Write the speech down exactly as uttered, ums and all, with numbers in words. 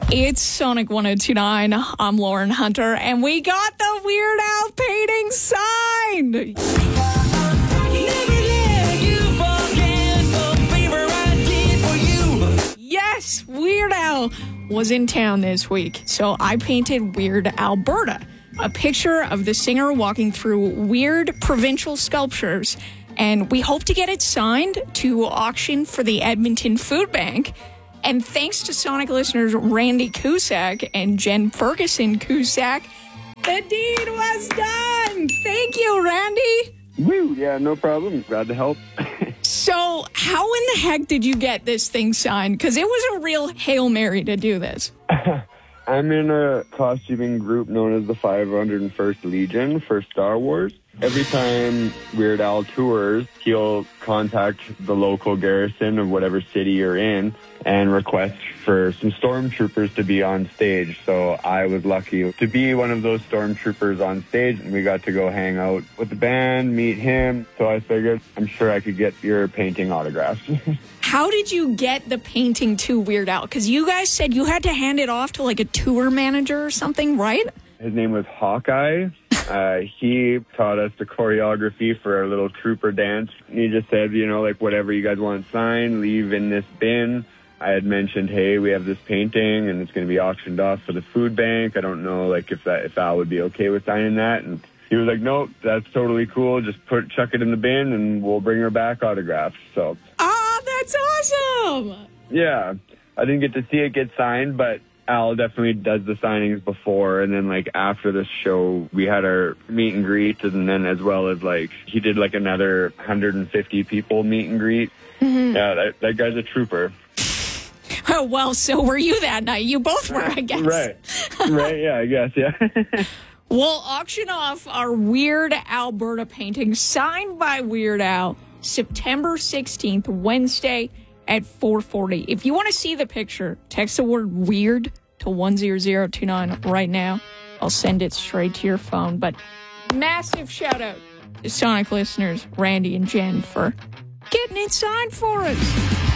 It's Sonic one oh two point nine. I'm Lauren Hunter, and we got the Weird Al painting signed. Yes, Weird Al was in town this week, so I painted Weird Alberta, a picture of the singer walking through weird provincial sculptures, and we hope to get it signed to auction for the Edmonton Food Bank. And thanks to Sonic listeners Randy Cusack and Jen Ferguson Cusack, the deed was done. Thank you, Randy. Woo, yeah, no problem. Glad to help. So how in the heck did you get this thing signed? Because it was a real Hail Mary to do this. I'm in a costuming group known as the five hundred first Legion for Star Wars. Every time Weird Al tours, he'll contact the local garrison of whatever city you're in and request for some stormtroopers to be on stage. So I was lucky to be one of those stormtroopers on stage, and we got to go hang out with the band, meet him. So I figured I'm sure I could get your painting autographed. How did you get the painting to Weird Al? Because you guys said you had to hand it off to like a tour manager or something, right? His name was Hawkeye. Uh, he taught us the choreography for our little trooper dance. He just said, you know, like, whatever you guys want signed, leave in this bin. I had mentioned, hey, we have this painting, and it's going to be auctioned off for the food bank. I don't know, like, if that if Al would be okay with signing that. And he was like, nope, that's totally cool. Just put chuck it in the bin, and we'll bring her back autographed. So, ah, that's awesome. Yeah, I didn't get to see it get signed, but Al definitely does the signings before, and then, like, after the show, we had our meet and greet, and then as well as, like, he did, like, another one hundred fifty people meet and greet. Mm-hmm. Yeah, that, that guy's a trooper. Oh, well, so were you that night. You both were, I guess. Right. Right, yeah, I guess, yeah. We'll auction off our Weird Alberta painting signed by Weird Al September sixteenth, Wednesday at four forty. If you want to see the picture, text the word weird to one zero zero two nine right now. I'll send it straight to your phone. But massive shout out to Sonic listeners, Randy and Jen, for getting it signed for us.